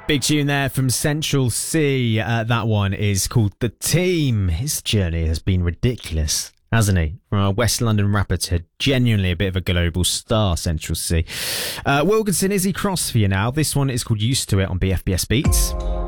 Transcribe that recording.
Big tune there from Central C. That one is called The Team. His journey has been ridiculous, hasn't he? From a West London rapper to genuinely a bit of a global star, Central C. Wilkinson, Izzy Cross for you now. This one is called Used to It on BFBS Beats.